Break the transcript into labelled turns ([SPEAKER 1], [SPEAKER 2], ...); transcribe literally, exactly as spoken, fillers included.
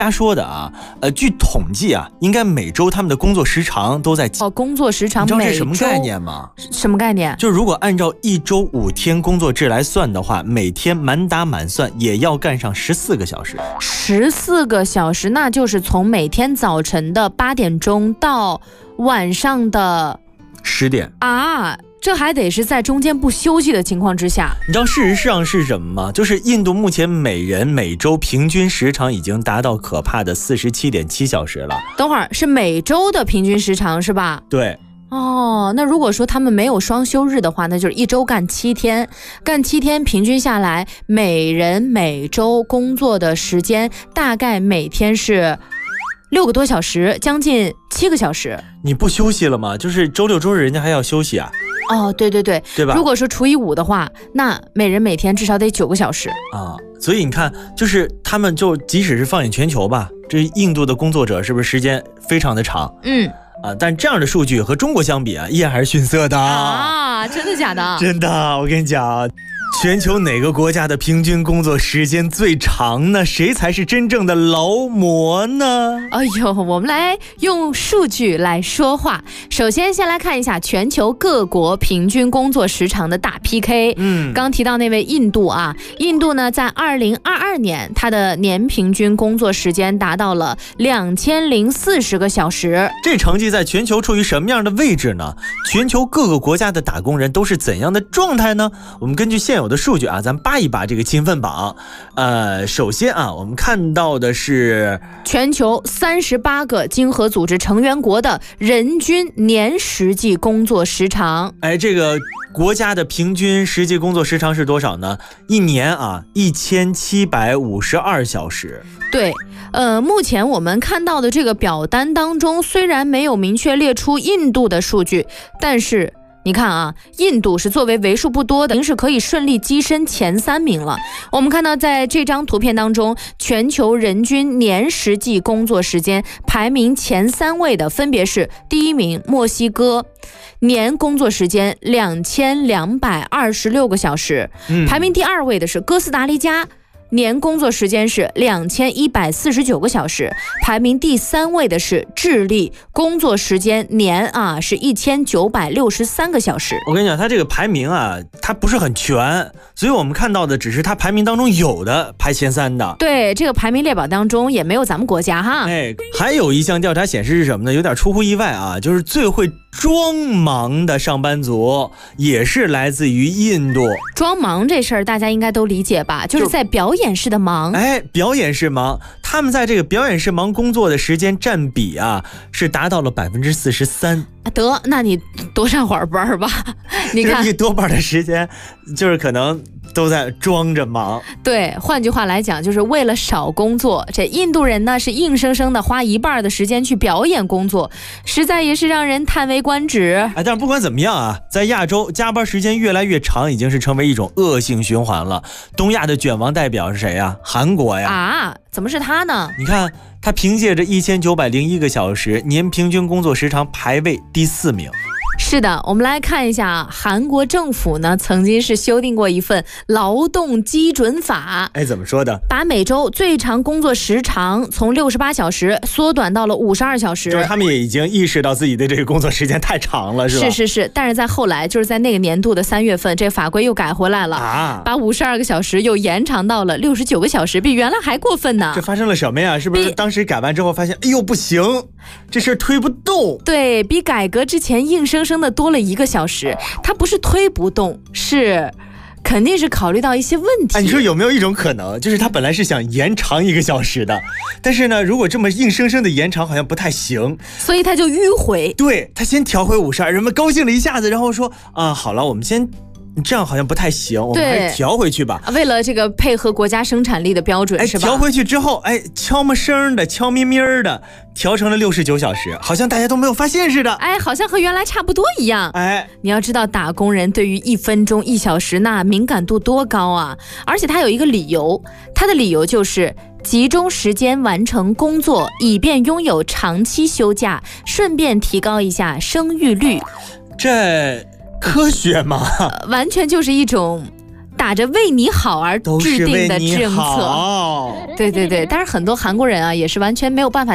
[SPEAKER 1] 大家说的啊，呃，据统计啊，应该每周他们的工作时长都在
[SPEAKER 2] 哦，工作时长每周，
[SPEAKER 1] 你知道这什么概念吗？
[SPEAKER 2] 什么概念？
[SPEAKER 1] 就如果按照一周五天工作制来算的话，每天满打满算也要干上十四个小时。
[SPEAKER 2] 十四个小时，那就是从每天早晨的八点钟到晚上的
[SPEAKER 1] 十点
[SPEAKER 2] 啊。这还得是在中间不休息的情况之下。
[SPEAKER 1] 你知道事实上是什么吗？就是印度目前每人每周平均时长已经达到可怕的 四十七点七小时了。
[SPEAKER 2] 等会儿是每周的平均时长是吧？
[SPEAKER 1] 对。
[SPEAKER 2] 哦，那如果说他们没有双休日的话，那就是一周干七天，干七天平均下来，每人每周工作的时间大概每天是六个多小时，将近七个小时。
[SPEAKER 1] 你不休息了吗？就是周六周日人家还要休息啊。
[SPEAKER 2] 哦，对对对，
[SPEAKER 1] 对吧？
[SPEAKER 2] 如果说除以五的话，那每人每天至少得九个小时
[SPEAKER 1] 啊。所以你看，就是他们就即使是放眼全球吧，这印度的工作者是不是时间非常的长？
[SPEAKER 2] 嗯。
[SPEAKER 1] 啊，但这样的数据和中国相比啊，依然还是逊色的
[SPEAKER 2] 啊！真的假的？
[SPEAKER 1] 真的，我跟你讲，全球哪个国家的平均工作时间最长呢？谁才是真正的劳模呢？
[SPEAKER 2] 哎呦，我们来用数据来说话。首先，先来看一下全球各国平均工作时长的大 P K。嗯，刚提到那位印度啊，印度呢，在二零二二年，它的年平均工作时间达到了两千零四十个小时。
[SPEAKER 1] 这成绩在全球处于什么样的位置呢？全球各个国家的打工人都是怎样的状态呢？我们根据现有的数据啊，咱扒一扒这个勤奋榜。呃，首先啊，我们看到的是
[SPEAKER 2] 全球三十八个经合组织成员国的人均年实际工作时长。
[SPEAKER 1] 哎，这个国家的平均实际工作时长是多少呢？一年啊，一千七百五十二小时。
[SPEAKER 2] 对，呃，目前我们看到的这个表单当中，虽然没有明确列出印度的数据，但是你看啊，印度是作为为数不多的，已经是可以顺利跻身前三名了。我们看到在这张图片当中，全球人均年实际工作时间排名前三位的分别是第一名墨西哥，年工作时间两千两百二十六个小时，嗯、排名第二位的是哥斯达黎加。年工作时间是两千一百四十九个小时，排名第三位的是智利，工作时间年啊是一千九百六十三个小时。
[SPEAKER 1] 我跟你讲，它这个排名啊，它不是很全，所以我们看到的只是它排名当中有的排前三的。
[SPEAKER 2] 对，这个排名列表当中也没有咱们国家哈。
[SPEAKER 1] 哎，还有一项调查显示是什么呢？有点出乎意外啊，就是最会装忙的上班族也是来自于印度。
[SPEAKER 2] 装忙这事儿大家应该都理解吧？就是在表演式的忙。
[SPEAKER 1] 哎，表演式忙，他们在这个表演式忙工作的时间占比啊，是达到了百分之四十三。
[SPEAKER 2] 得，那你多上会儿班吧。你看，
[SPEAKER 1] 一多半的时间就是可能都在装着忙。
[SPEAKER 2] 对，换句话来讲，就是为了少工作，这印度人呢是硬生生的花一半的时间去表演工作，实在也是让人叹为观止。
[SPEAKER 1] 哎，但是不管怎么样啊，在亚洲加班时间越来越长，已经是成为一种恶性循环了。东亚的卷王代表是谁呀？韩国呀。
[SPEAKER 2] 啊，怎么是他呢？
[SPEAKER 1] 你看，他凭借着一千九百零一个小时，年平均工作时长排位第四名。
[SPEAKER 2] 是的，我们来看一下，韩国政府呢曾经是修订过一份劳动基准法。
[SPEAKER 1] 哎，怎么说的？
[SPEAKER 2] 把每周最长工作时长从六十八小时缩短到了五十二小时。
[SPEAKER 1] 就是他们也已经意识到自己的这个工作时间太长了，是吧？
[SPEAKER 2] 是是是，但是在后来，就是在那个年度的三月份，这法规又改回来了啊，把五十二个小时又延长到了六十九个小时，比原来还过分呢。
[SPEAKER 1] 这发生了什么呀？是不是当时改完之后发现，哎呦不行，这事儿推不动？
[SPEAKER 2] 对，比改革之前硬生生的多了一个小时，它不是推不动，是肯定是考虑到一些问题。
[SPEAKER 1] 哎，你说有没有一种可能，就是他本来是想延长一个小时的，但是呢，如果这么硬生生的延长好像不太行，
[SPEAKER 2] 所以他就迂回。
[SPEAKER 1] 对，他先调回五十二，人们高兴了一下子，然后说啊，好了，我们先。这样好像不太行，我们还是调回去吧。
[SPEAKER 2] 为了这个配合国家生产力的标准，
[SPEAKER 1] 哎，
[SPEAKER 2] 是吧？
[SPEAKER 1] 调回去之后，哎，悄没声的、悄咪咪的，调成了六十九小时，好像大家都没有发现似的。
[SPEAKER 2] 哎，好像和原来差不多一样。
[SPEAKER 1] 哎，
[SPEAKER 2] 你要知道，打工人对于一分钟、一小时那敏感度多高啊！而且他有一个理由，他的理由就是集中时间完成工作，以便拥有长期休假，顺便提高一下生育率。
[SPEAKER 1] 这科学吗？
[SPEAKER 2] 呃、完全就是一种打着为你好而制定的政策。
[SPEAKER 1] 都是为你好。
[SPEAKER 2] 对对对，但是很多韩国人啊，也是完全没有办法